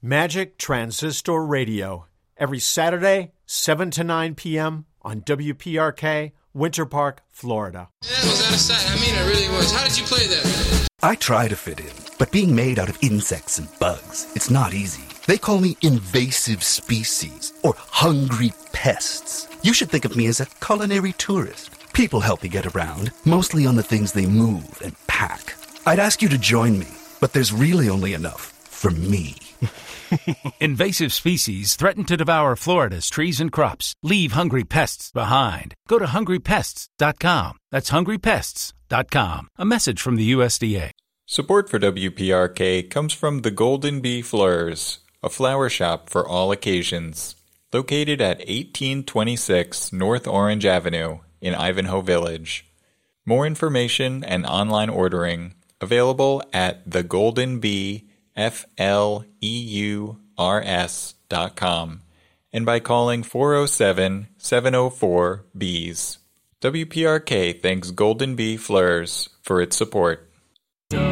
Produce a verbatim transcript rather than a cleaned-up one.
Magic Transistor Radio, every Saturday, seven to nine p.m. on W P R K, Winter Park, Florida. That was out of sight. I mean, it really was. How did you play that? I try to fit in, but being made out of insects and bugs, it's not easy. They call me invasive species, or hungry pests. You should think of me as a culinary tourist. People help me get around, mostly on the things they move and pack. I'd ask you to join me, but there's really only enough for me. Invasive species threaten to devour Florida's trees and crops. Leave hungry pests behind. Go to hungry pests dot com. That's hungry pests dot com. A message from the U S D A. Support for W P R K comes from the Golden Bee Fleurs, a flower shop for all occasions. Located at eighteen twenty-six North Orange Avenue in Ivanhoe Village. More information and online ordering available at the golden bee fleurs dot com and by calling four oh seven, seven oh four, B E E S. W P R K thanks Golden Bee Fleurs for its support.